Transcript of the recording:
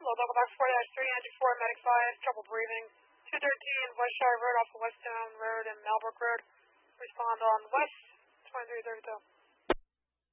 Local Box 4-394, Medic 5, trouble breathing. 213 West Shire Road off of West Town Road and Malbrook Road. Respond on West 2332.